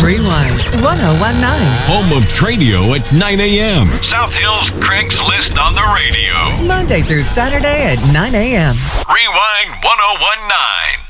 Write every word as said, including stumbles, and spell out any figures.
Rewind ten nineteen. Home of Tradio at nine a.m. South Hill's Craigslist on the radio. Monday through Saturday at nine a.m. Rewind ten nineteen.